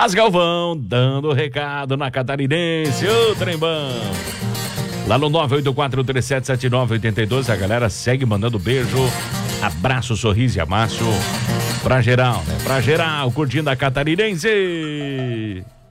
As Galvão dando recado na Catarinense, ô trembão. Lá no 984377982, a galera segue mandando beijo, abraço, sorriso e amasso pra geral, né? Pra geral, curtindo a Catarinense.